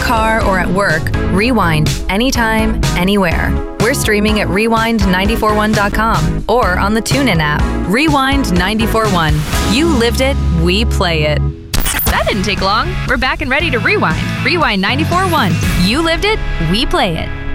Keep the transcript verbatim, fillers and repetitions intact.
car, or at work, rewind anytime, anywhere. We're streaming at rewind nine four one dot com or on the TuneIn app. Rewind nine four one. You lived it, we play it. That didn't take long. We're back and ready to rewind. Rewind nine four one. You lived it, we play it.